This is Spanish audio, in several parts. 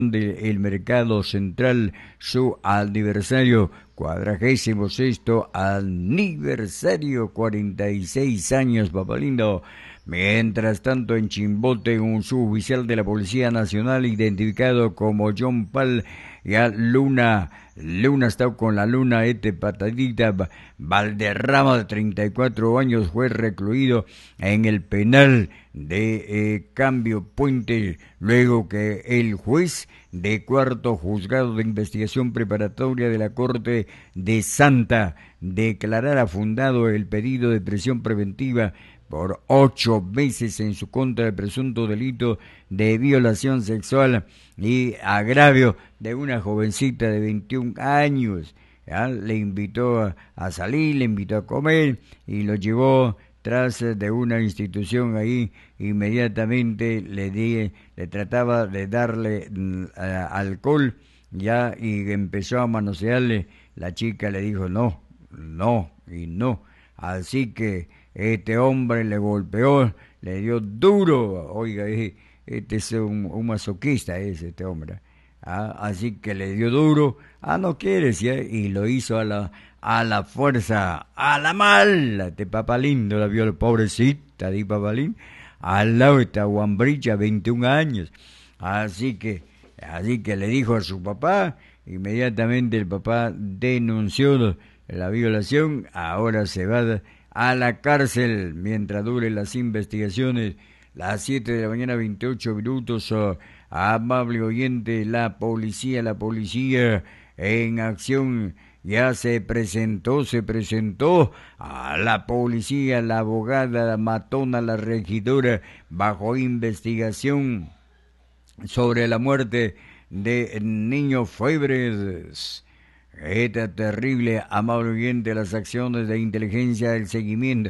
del mercado central, su aniversario, 46º aniversario, 46 años, papá lindo. Mientras tanto, en Chimbote, un suboficial de la Policía Nacional identificado como John Pal, ya Luna está con la Luna, patadita, Valderrama, de 34 años, fue recluido en el penal de Cambio Puente, luego que el juez de cuarto juzgado de investigación preparatoria de la Corte de Santa declarara fundado el pedido de prisión preventiva por 8 meses en su contra del presunto delito de violación sexual y agravio de una jovencita de 21 años. ¿Ya? Le invitó a salir, le invitó a comer y lo llevó tras de una institución ahí. Inmediatamente le trataba de darle alcohol, ya, y empezó a manosearle. La chica le dijo no y no. Así que este hombre le golpeó, le dio duro. Oiga, este es un masoquista, este hombre. Así que le dio duro. No quieres, ¿ya? Y lo hizo a la fuerza, a la mala. Este papalín no la vio, la pobrecita de papalín. Al lado está Guambricha, 21 años. Así que le dijo a su papá. Inmediatamente el papá denunció la violación. Ahora se va a la cárcel mientras duren las investigaciones. Las 7 de la mañana, 28 minutos. Amable oyente, la policía en acción. Ya se presentó a la policía, la abogada, la matona, la regidora, bajo investigación sobre la muerte de niño Febres. Esta terrible, amable oyente, las acciones de inteligencia, el seguimiento.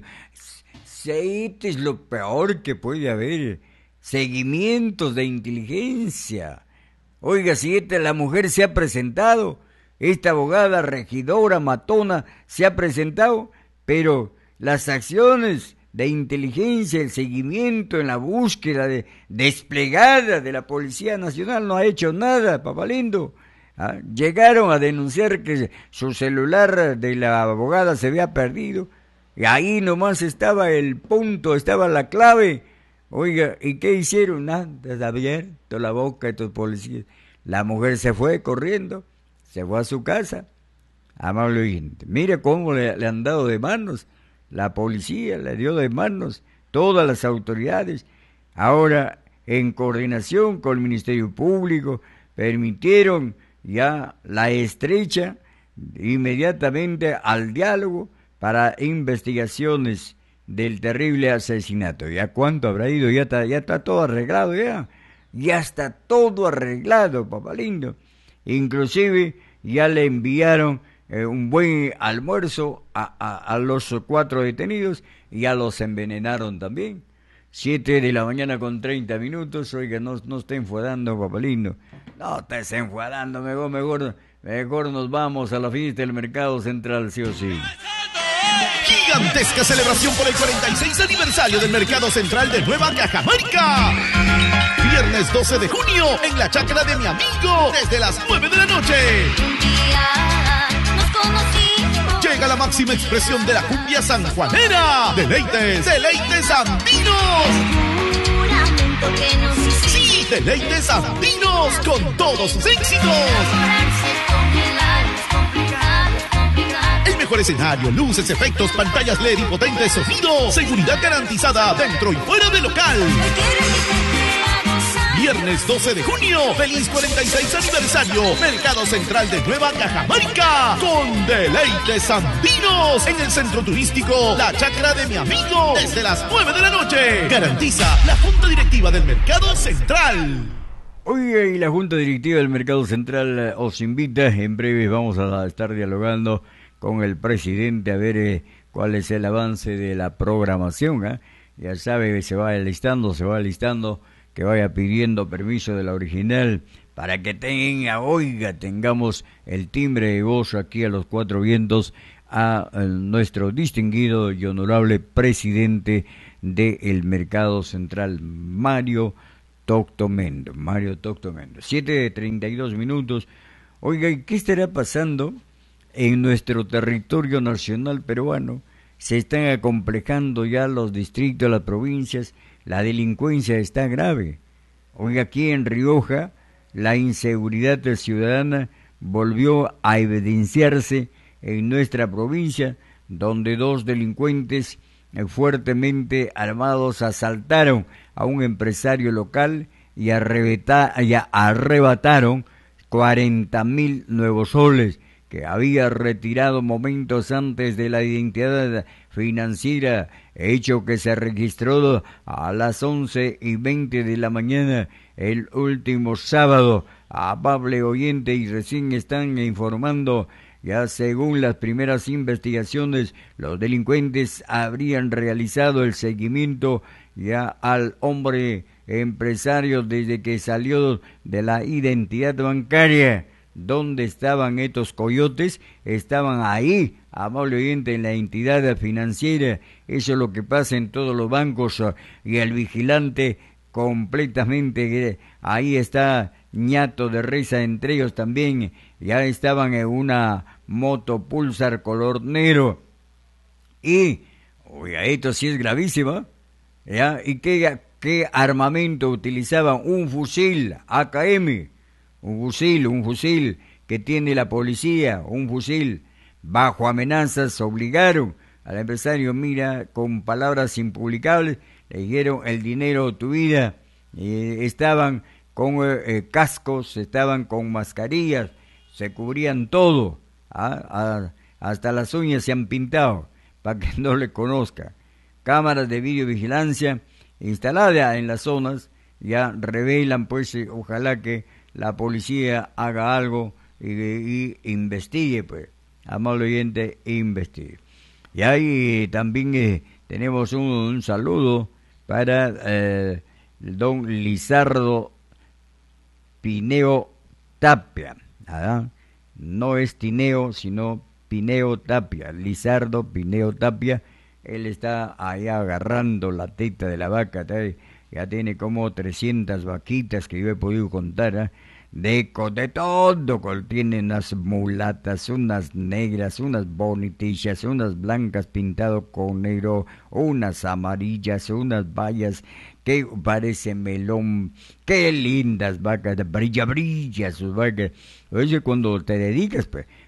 Este es lo peor que puede haber. Seguimientos de inteligencia. Oiga, si la mujer se ha presentado, esta abogada, regidora, matona, se ha presentado, pero las acciones de inteligencia, el seguimiento en la búsqueda desplegada de la Policía Nacional no ha hecho nada, papá lindo. Llegaron a denunciar que su celular de la abogada se había perdido, y ahí nomás estaba el punto, estaba la clave. Oiga, ¿y qué hicieron? Nada, abierto la boca de estos policías. La mujer se fue corriendo, se fue a su casa. Amable oyente, mire cómo le han dado de manos. La policía le dio de manos, todas las autoridades. Ahora, en coordinación con el Ministerio Público, permitieron ya la estrecha inmediatamente al diálogo para investigaciones del terrible asesinato. ¿Ya cuánto habrá ido? Ya está todo arreglado, ya está todo arreglado, papá lindo. Inclusive ya le enviaron un buen almuerzo a los 4 detenidos, y ya los envenenaron también. 7 de la mañana con 30 minutos, oiga, no esté enfadando, papá lindo. No estés enfadando, mejor nos vamos a la fiesta del Mercado Central, sí o sí. Gigantesca celebración por el 46 aniversario del Mercado Central de Nueva Cajamarca. Viernes 12 de junio en la chacra de mi amigo desde las 9 de la noche. Llega la máxima expresión de la cumbia sanjuanera. Deleites andinos. Sí, deleites andinos con todos sus éxitos. El mejor escenario, luces, efectos, pantallas LED y potente sonido. Seguridad garantizada dentro y fuera del local. Viernes 12 de junio, feliz 46 aniversario, Mercado Central de Nueva Cajamarca, con deleites andinos en el centro turístico La Chacra de mi amigo, desde las 9 de la noche. Garantiza la Junta Directiva del Mercado Central. Oye, y la Junta Directiva del Mercado Central os invita. En breve vamos a estar dialogando con el presidente a ver cuál es el avance de la programación. Ya sabe, se va alistando, que vaya pidiendo permiso de la original para que tengamos el timbre de voz aquí a los 4 vientos a nuestro distinguido y honorable presidente del Mercado Central, Mario Toctomendo, Mario Toctomendo. 7:32. Oiga, ¿y qué estará pasando en nuestro territorio nacional peruano? Se están acomplejando ya los distritos, las provincias, la delincuencia está grave. Oiga, aquí en Rioja, la inseguridad ciudadana volvió a evidenciarse en nuestra provincia, donde 2 delincuentes fuertemente armados asaltaron a un empresario local y arrebataron 40.000 nuevos soles que había retirado momentos antes de la identidad financiera, hecho que se registró a las 11:20 de la mañana el último sábado. Amable oyente, y recién están informando, ya según las primeras investigaciones, los delincuentes habrían realizado el seguimiento ya al hombre empresario desde que salió de la identidad bancaria. ¿Dónde estaban estos coyotes? Estaban ahí, amable oyente, en la entidad financiera. Eso es lo que pasa en todos los bancos, y el vigilante completamente ahí está ñato de risa, entre ellos también. Ya estaban en una moto Pulsar color negro. Y, oiga, esto sí es gravísimo, ¿ya? ¿Y qué armamento utilizaban? Un fusil AKM. Un fusil que tiene la policía, un fusil. Bajo amenazas obligaron al empresario, mira, con palabras impublicables, le dijeron el dinero tu vida. Estaban con cascos, estaban con mascarillas, se cubrían todo, hasta las uñas se han pintado para que no le conozca. Cámaras de videovigilancia instaladas en las zonas ya revelan, pues, ojalá que la policía haga algo y investigue, pues, amable oyente, investigue. Y ahí también tenemos un saludo para don Lizardo Pineo Tapia, no es Tineo, sino Pineo Tapia, Lizardo Pineo Tapia. Él está allá agarrando la teta de la vaca, ya tiene como 300 vaquitas que yo he podido contar, de todo, tiene unas mulatas, unas negras, unas bonitillas, unas blancas pintado con negro, unas amarillas, unas bayas que parece melón, qué lindas vacas, brilla sus vacas. Oye, cuando te dedicas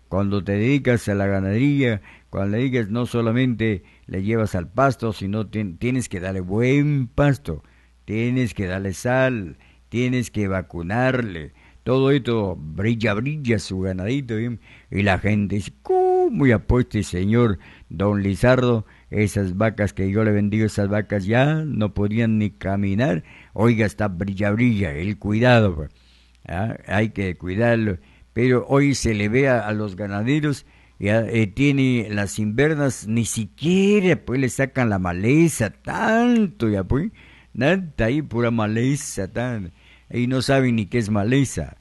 a la ganadería, cuando le digas, no solamente le llevas al pasto, sino tienes que darle buen pasto, tienes que darle sal, tienes que vacunarle. Todo esto brilla su ganadito, ¿bien? Y la gente dice, ¿cómo ya puesto, señor don Lizardo? Esas vacas que yo le bendigo, esas vacas ya no podían ni caminar. Oiga, está brilla, el cuidado, pues. Hay que cuidarlo. Pero hoy se le ve a los ganaderos, ya tiene las invernas, ni siquiera pues le sacan la maleza, tanto ya pues, nada ahí, pura maleza, y no saben ni qué es maleza.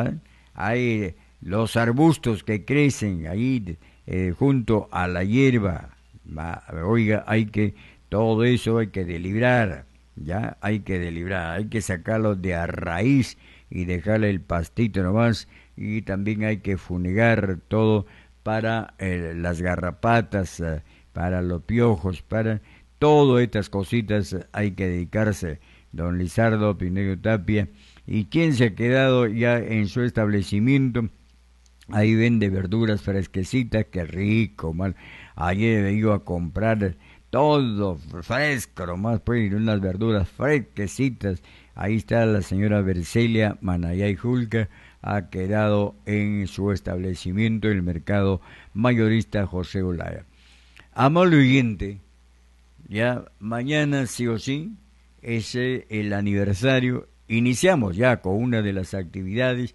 Hay los arbustos que crecen ahí junto a la hierba. Oiga, todo eso hay que delibrar, hay que sacarlo de a raíz y dejarle el pastito nomás, y también hay que fumigar todo para las garrapatas, para los piojos, para todas estas cositas hay que dedicarse. Don Lizardo Pineo Tapia. ¿Y quién se ha quedado ya en su establecimiento? Ahí vende verduras fresquecitas, qué rico, mal. Ayer he ido a comprar todo fresco, nomás, pues, unas verduras fresquecitas. Ahí está la señora Bercelia Manayay Julca, ha quedado en su establecimiento, el mercado mayorista José Olaya. Amable oyente, ya mañana sí o sí es el aniversario. Iniciamos ya con una de las actividades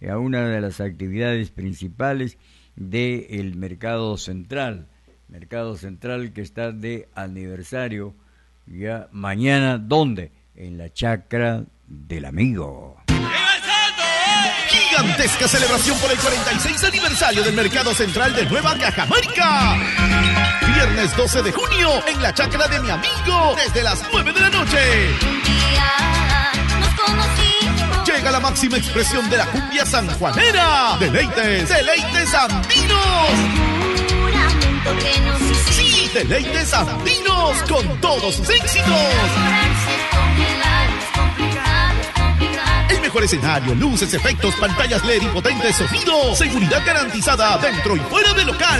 principales del Mercado Central que está de aniversario ya mañana. ¿Dónde? En la Chacra del Amigo. Gigantesca celebración por el 46 aniversario del Mercado Central de Nueva Cajamarca. Viernes 12 de junio en la Chacra de mi Amigo desde las 9 de la noche. llega la máxima expresión de la cumbia sanjuanera. Deleites, deleites andinos. Sí, deleites andinos con todos sus éxitos. El mejor escenario, luces, efectos, pantallas LED y potente sonido. Seguridad garantizada dentro y fuera del local.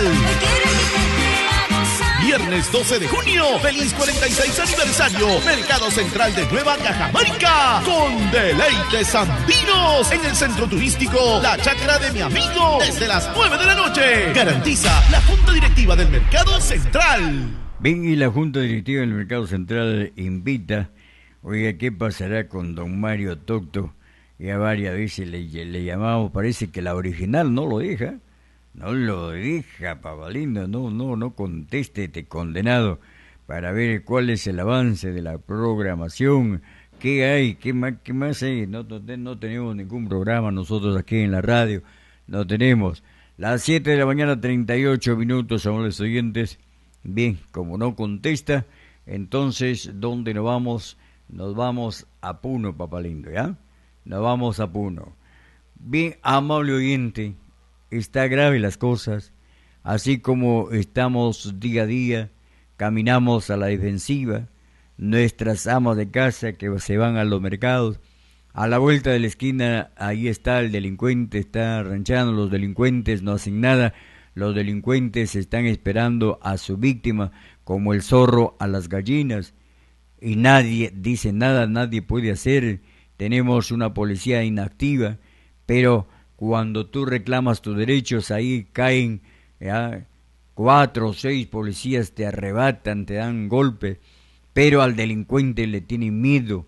Viernes 12 de junio, feliz 46 aniversario, Mercado Central de Nueva Cajamarca, con deleites andinos en el centro turístico La Chacra de mi Amigo, desde las 9 de la noche. Garantiza la Junta Directiva del Mercado Central. Bien, y la Junta Directiva del Mercado Central invita, oiga, ¿qué pasará con don Mario Tocto? Ya varias veces le llamamos, parece que la original no lo deja. No lo deja, Pavalindo, no conteste, condenado, para ver cuál es el avance de la programación, qué hay, qué más hay. No tenemos ningún programa nosotros aquí en la radio, no tenemos. Las 7 de la mañana, 38 minutos, amables oyentes. Bien, como no contesta, entonces, ¿dónde nos vamos? Nos vamos a Puno, Papalindo, ¿ya? Nos vamos a Puno. Bien, amable oyente, está grave las cosas, así como estamos día a día, caminamos a la defensiva, nuestras amas de casa que se van a los mercados, a la vuelta de la esquina, ahí está el delincuente, está ranchando, los delincuentes no hacen nada, los delincuentes están esperando a su víctima como el zorro a las gallinas, y nadie dice nada, nadie puede hacer, tenemos una policía inactiva, pero cuando tú reclamas tus derechos, ahí caen 4 o 6 policías, te arrebatan, te dan golpes, pero al delincuente le tienen miedo,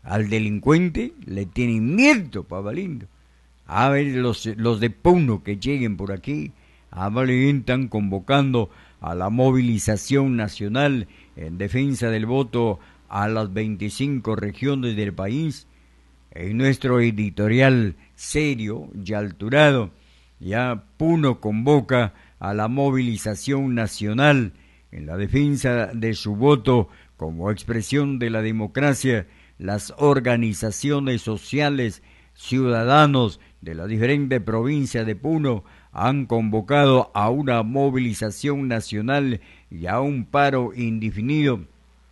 Pavalindo. A ver, los de Puno que lleguen por aquí, están convocando a la movilización nacional en defensa del voto a las 25 regiones del país. En nuestro editorial serio y alturado, ya Puno convoca a la movilización nacional en la defensa de su voto como expresión de la democracia. Las organizaciones sociales, ciudadanos de la diferente provincia de Puno han convocado a una movilización nacional y a un paro indefinido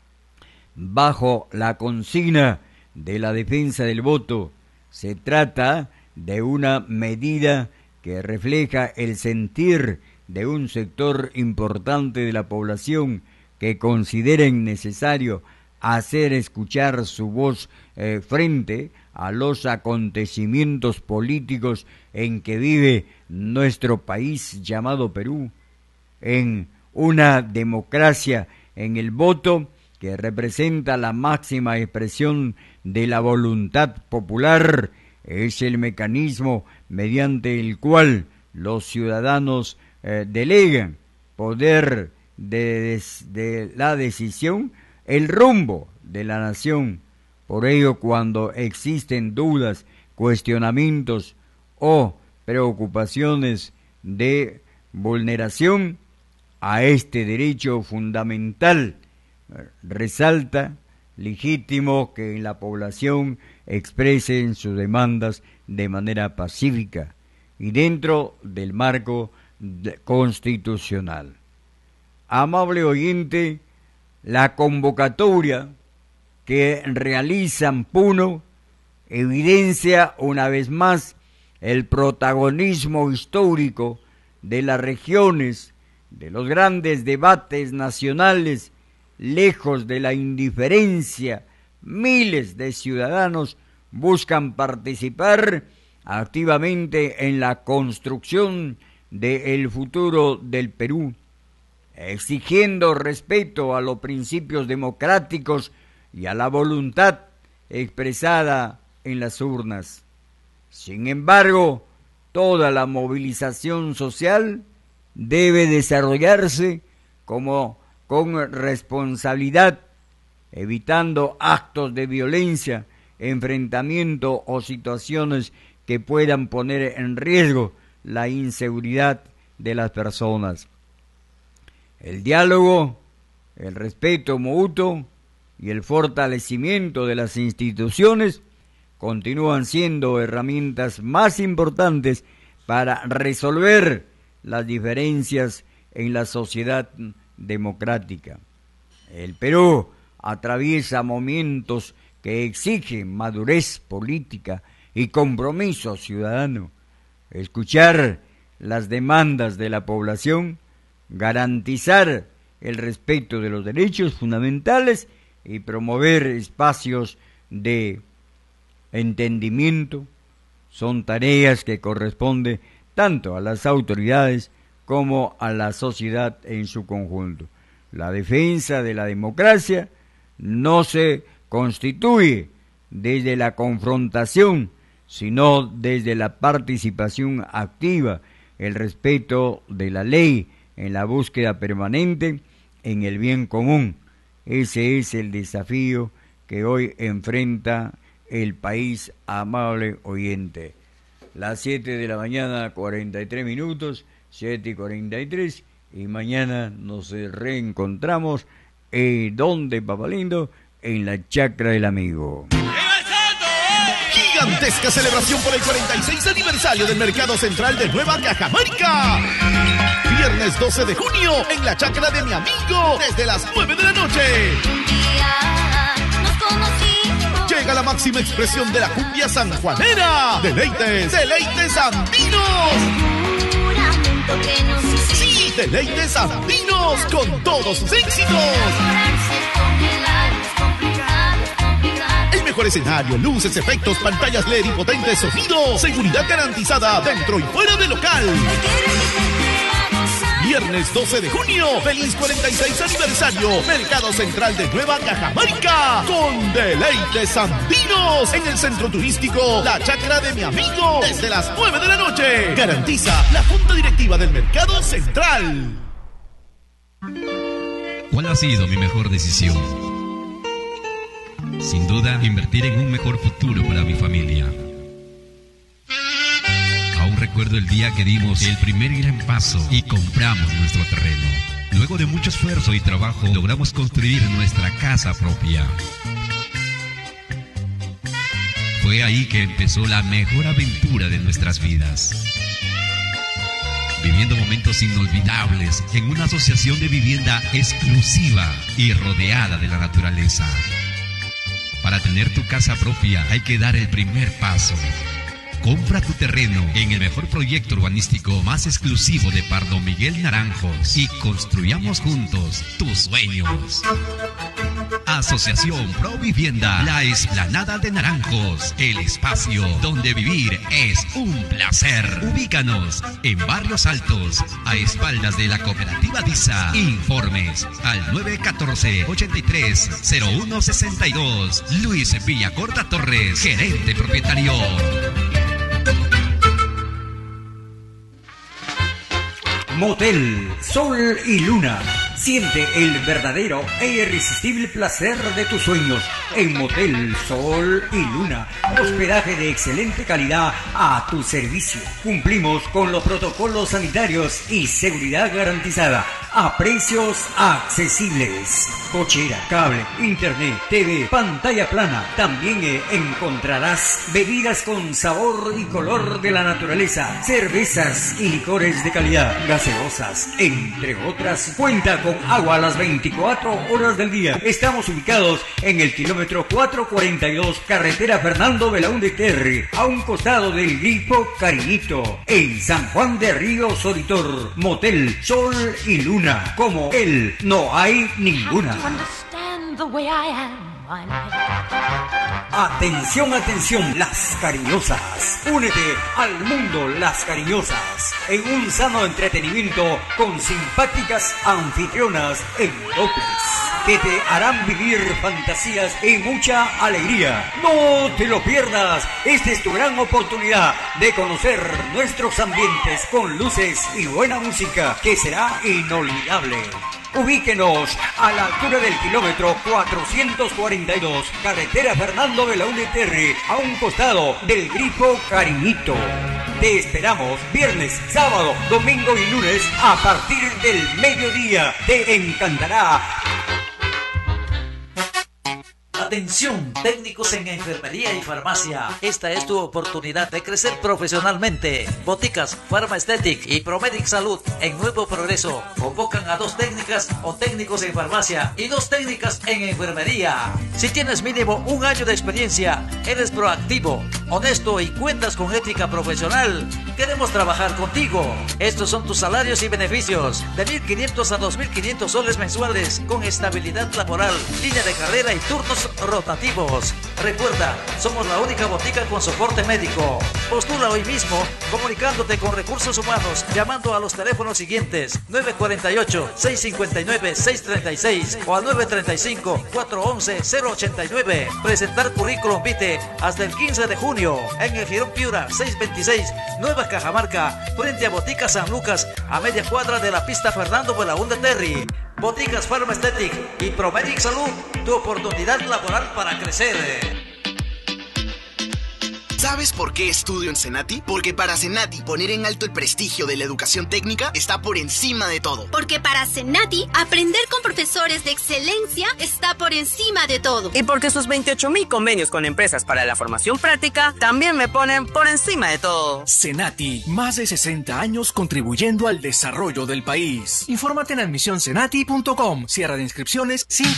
bajo la consigna de la defensa del voto. Se trata de una medida que refleja el sentir de un sector importante de la población que consideren necesario hacer escuchar su voz frente a los acontecimientos políticos en que vive nuestro país llamado Perú. En una democracia, en el voto que representa la máxima expresión de la voluntad popular, es el mecanismo mediante el cual los ciudadanos delegan poder de la decisión, el rumbo de la nación. Por ello, cuando existen dudas, cuestionamientos o preocupaciones de vulneración a este derecho fundamental, resalta legítimo que la población expresen sus demandas de manera pacífica y dentro del marco constitucional. Amable oyente, la convocatoria que realizan Puno evidencia una vez más el protagonismo histórico de las regiones, de los grandes debates nacionales. Lejos de la indiferencia, miles de ciudadanos buscan participar activamente en la construcción del futuro del Perú, exigiendo respeto a los principios democráticos y a la voluntad expresada en las urnas. Sin embargo, toda la movilización social debe desarrollarse con responsabilidad, evitando actos de violencia, enfrentamiento o situaciones que puedan poner en riesgo la inseguridad de las personas. El diálogo, el respeto mutuo y el fortalecimiento de las instituciones continúan siendo herramientas más importantes para resolver las diferencias en la sociedad democrática. El Perú atraviesa momentos que exigen madurez política y compromiso ciudadano. Escuchar las demandas de la población, garantizar el respeto de los derechos fundamentales y promover espacios de entendimiento son tareas que corresponden tanto a las autoridades como a la sociedad en su conjunto. La defensa de la democracia no se constituye desde la confrontación, sino desde la participación activa, el respeto de la ley, en la búsqueda permanente en el bien común. Ese es el desafío que hoy enfrenta el país, amable oyente. Las 7 de la mañana, 43 minutos, 7:43, y mañana nos reencontramos. ¿Dónde, papá lindo? En la chacra del amigo. Gigantesca celebración por el 46 aniversario del Mercado Central de Nueva Cajamarca. Viernes 12 de junio en la chacra de mi amigo desde las 9 de la noche. Llega la máxima expresión de la cumbia sanjuanera. Deleites andinos. Sí, Deleites andinos con todos sus éxitos. El mejor escenario, luces, efectos, pantallas LED y potente sonido. Seguridad garantizada dentro y fuera del local. Viernes 12 de junio, feliz 46 aniversario, Mercado Central de Nueva Cajamarca, con Deleites Andinos, en el centro turístico La Chacra de mi amigo, desde las 9 de la noche. Garantiza la Junta Directiva del Mercado Central. ¿Cuál ha sido mi mejor decisión? Sin duda, invertir en un mejor futuro para mi familia. Aún recuerdo el día que dimos el primer gran paso y compramos nuestro terreno. Luego de mucho esfuerzo y trabajo, logramos construir nuestra casa propia. Fue ahí que empezó la mejor aventura de nuestras vidas. Viviendo momentos inolvidables en una asociación de vivienda exclusiva y rodeada de la naturaleza. Para tener tu casa propia hay que dar el primer paso. Compra tu terreno en el mejor proyecto urbanístico más exclusivo de Pardo Miguel Naranjos y construyamos juntos tus sueños. Asociación Pro Vivienda, la Explanada de Naranjos, el espacio donde vivir es un placer. Ubícanos en Barrios Altos, a espaldas de la Cooperativa DISA. Informes al 914-830162. Luis Villacorta Torres, gerente propietario. Motel Sol y Luna. Siente el verdadero e irresistible placer de tus sueños en Motel Sol y Luna. Hospedaje de excelente calidad a tu servicio. Cumplimos con los protocolos sanitarios y seguridad garantizada a precios accesibles. Cochera, cable, internet, TV, pantalla plana. También encontrarás bebidas con sabor y color de la naturaleza, cervezas y licores de calidad, gaseosas, entre otras. Cuenta con agua a las 24 horas del día. Estamos ubicados en el kilómetro 442, carretera Fernando Belaúnde Terry, a un costado del Grifo Cariñito, en San Juan de Río Solitor. Motel Sol y Luna, como él no hay ninguna. Atención, atención, Las Cariñosas. Únete al mundo Las Cariñosas en un sano entretenimiento con simpáticas anfitrionas en doples que te harán vivir fantasías y mucha alegría. No te lo pierdas. Esta es tu gran oportunidad de conocer nuestros ambientes con luces y buena música que será inolvidable. Ubíquenos a la altura del kilómetro 442, carretera Fernando Belaúnde Terry, a un costado del Grifo Cariñito. Te esperamos viernes, sábado, domingo y lunes a partir del mediodía. Te encantará. Atención, técnicos en enfermería y farmacia. Esta es tu oportunidad de crecer profesionalmente. Boticas Pharma Aesthetic y Promedic Salud en Nuevo Progreso convocan a 2 técnicas o técnicos en farmacia y 2 técnicas en enfermería. Si tienes mínimo 1 año de experiencia, eres proactivo, honesto y cuentas con ética profesional, queremos trabajar contigo. Estos son tus salarios y beneficios: de 1.500 a 2.500 soles mensuales, con estabilidad laboral, línea de carrera y turnos rotativos. Recuerda, somos la única botica con soporte médico. Postula hoy mismo comunicándote con Recursos Humanos llamando a los teléfonos siguientes: 948-659-636 o al 935-411-089. Presentar currículum vitae hasta el 15 de junio en el Girón Piura 626, Nueva Cajamarca, frente a Botica San Lucas, a media cuadra de la pista Fernando Belaúnde Terry. Boticas Pharma Aesthetic y Promedic Salud, tu oportunidad laboral para crecer. ¿Sabes por qué estudio en Senati? Porque para Senati poner en alto el prestigio de la educación técnica está por encima de todo. Porque para Senati aprender con profesores de excelencia está por encima de todo. Y porque sus 28,000 convenios con empresas para la formación práctica también me ponen por encima de todo. Senati, más de 60 años contribuyendo al desarrollo del país. Infórmate en admisionsenati.com. Cierre de inscripciones 5